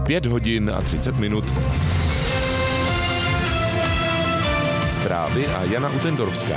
5 hodin a 30 minut. Zprávy a Jana Utendorfská.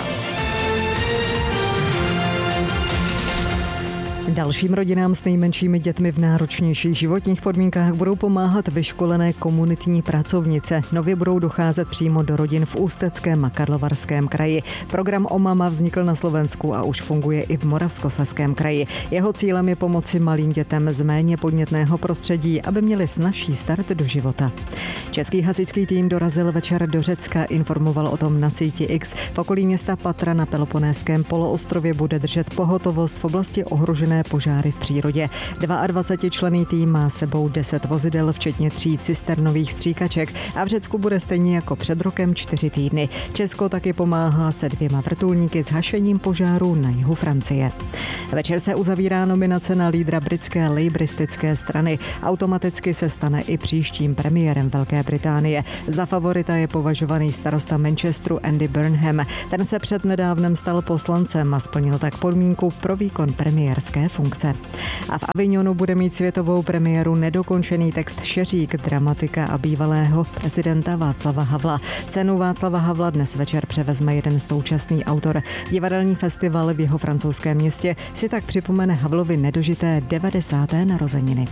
Dalším rodinám s nejmenšími dětmi v náročnějších životních podmínkách budou pomáhat vyškolené komunitní pracovnice. Nově budou docházet přímo do rodin v Ústeckém a Karlovarském kraji. Program O mama vznikl na Slovensku a už funguje i v Moravskoslezském kraji. Jeho cílem je pomoci malým dětem z méně podnětného prostředí, aby měli snazší start do života. Český hasičský tým dorazil večer do Řecka, informoval o tom na síti X. V okolí města Patra na Peloponésském poloostrově bude držet pohotovost v oblasti ohrožené požáry v přírodě. 22členný tým má sebou 10 vozidel, včetně 3 cisternových stříkaček a v Řecku bude stejně jako před rokem 4 týdny. Česko taky pomáhá se 2 vrtulníky s hašením požáru na jihu Francie. Večer se uzavírá nominace na lídra britské lejbristické strany. Automaticky se stane i příštím premiérem Velké Británie. Za favorita je považovaný starosta Manchesteru Andy Burnham. Ten se přednedávnem stal poslancem a splnil tak podmínku pro výkon premiérské funkce. A v Avignonu bude mít světovou premiéru nedokončený text Šeřík dramatika a bývalého prezidenta Václava Havla. Cenu Václava Havla dnes večer převezme jeden současný autor. Divadelní festival v jeho francouzském městě si tak připomene Havlovi nedožité 90. narozeniny.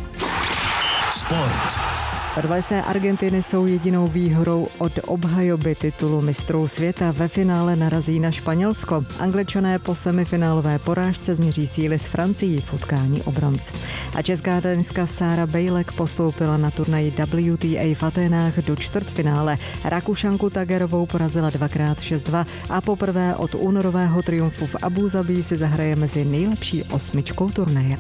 Sport. Fotbalisté Argentiny jsou jedinou výhrou od obhajoby titulu mistrů světa. Ve finále narazí na Španělsko. Angličané po semifinálové porážce změří síly s Francií v utkání o bronz. A česká tenistka Sára Bejlek postoupila na turnaj WTA v Aténách do čtvrtfinále. Rakušanku Tagerovou porazila 2x6-2 a poprvé od únorového triumfu v Abu Zabí si zahraje mezi nejlepší 8 turnaje.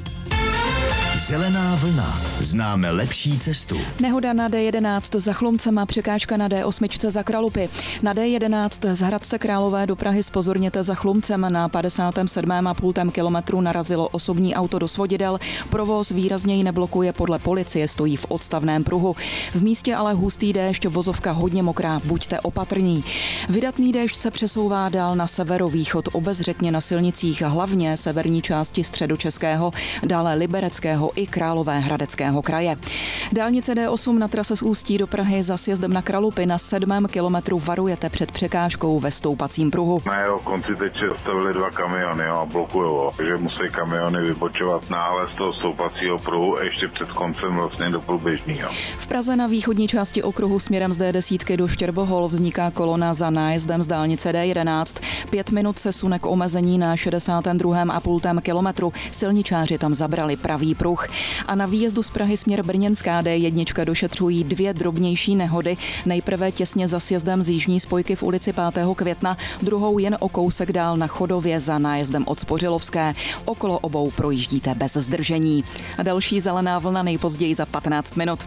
Zelená vlna. Známe lepší cestu. Nehoda na D11 za Chlumcem a překážka na D8 za Kralupy. Na D11 z Hradce Králové do Prahy zpozorněte za Chlumcem. Na 57,5 kilometru narazilo osobní auto do svodidel. Provoz výrazněji neblokuje, podle policie stojí v odstavném pruhu. V místě ale hustý déšť, vozovka hodně mokrá, buďte opatrní. Vydatný déšť se přesouvá dál na severovýchod, obezřetně na silnicích, hlavně severní části Středočeského, dále Libereckého i Královéhradeckého kraje. Dálnice D8 na trase z Ústí do Prahy za sjezdem na Kralupy na 7. kilometru varujete před překážkou ve stoupacím pruhu. Na jeho konci teď se stavili 2 kamiony a blokujou, takže musí kamiony vybočovat náhle z toho stoupacího pruhu ještě před koncem vlastně do průběžného. V Praze na východní části okruhu směrem z D10 do Štěrbohol vzniká kolona za nájezdem z dálnice D11. 5 minut se sune k omezení na 62,5 kilometru. Silničáři tam zabrali pravý pruh. A na výjezdu z Prahy směr Brněnská D1 došetřují 2 drobnější nehody. Nejprve těsně za sjezdem z jižní spojky v ulici 5. května, druhou jen o kousek dál na Chodově za nájezdem od Spořilovské. Okolo obou projíždíte bez zdržení. A další zelená vlna nejpozději za 15 minut.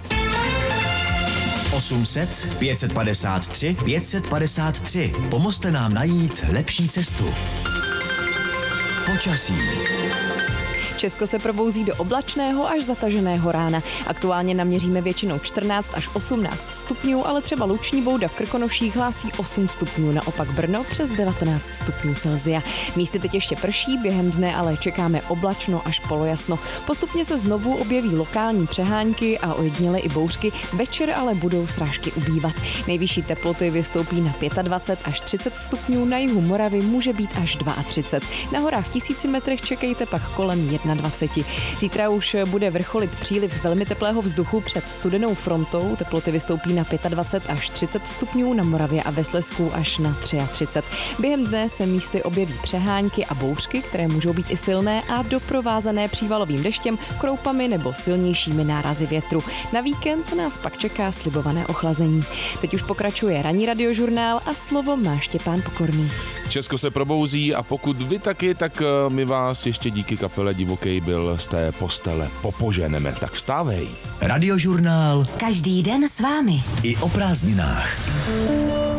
800 553 553. Pomozte nám najít lepší cestu. Počasí. Česko se probouzí do oblačného až zataženého rána. Aktuálně naměříme většinou 14 až 18 stupňů, ale třeba Luční Bouda v Krkonoších hlásí 8 stupňů, naopak Brno přes 19 stupňů Celsia. Místy teď ještě prší, během dne ale čekáme oblačno až polojasno. Postupně se znovu objeví lokální přehánky a ojediněle i bouřky, večer ale budou srážky ubývat. Nejvyšší teploty vystoupí na 25 až 30 stupňů, na jihu Moravy může být až 32. Na horách v 1000 metrech čekejte pak kolem 21. Zítra už bude vrcholit příliv velmi teplého vzduchu před studenou frontou. Teploty vystoupí na 25 až 30 stupňů, na Moravě a ve Slezsku až na 33. Během dne se místy objeví přehánky a bouřky, které můžou být i silné a doprovázené přívalovým deštěm, kroupami nebo silnějšími nárazy větru. Na víkend nás pak čeká slibované ochlazení. Teď už pokračuje ranní radiožurnál a slovo má Štěpán Pokorný. Česko se probouzí a pokud vy taky, tak my vás ještě díky kapele Divoký byl z té postele popoženeme. Tak vstávej. Radiožurnál. Každý den s vámi. I o prázdninách.